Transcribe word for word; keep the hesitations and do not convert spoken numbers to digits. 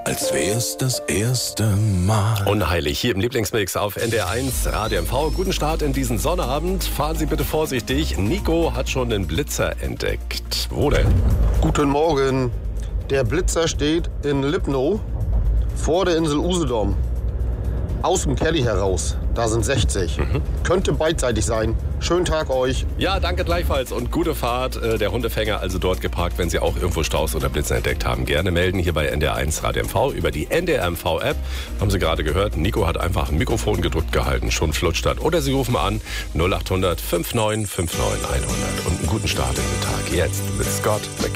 als wär's das erste Mal. Unheilig, hier im Lieblingsmix auf N D R eins Radio M V. Guten Start in diesen Sonnabend. Fahren Sie bitte vorsichtig. Nico hat schon den Blitzer entdeckt. Wo denn? Guten Morgen. Der Blitzer steht in Lipnow vor der Insel Usedom. Aus dem Caddy heraus. Da sind sechzig. Mhm. Könnte beidseitig sein. Schönen Tag euch. Ja, danke gleichfalls und gute Fahrt. Der Hundefänger also dort geparkt, wenn Sie auch irgendwo Staus oder Blitzer entdeckt haben. Gerne melden hier bei N D R eins Radio M V über die N D R M V App. Haben Sie gerade gehört, Nico hat einfach ein Mikrofon gedrückt gehalten, schon flutscht hat. Oder Sie rufen an null acht hundert fünfundneunzig neunundfünfzig hundert und einen guten Start in den Tag. Jetzt mit Scott McKenzie.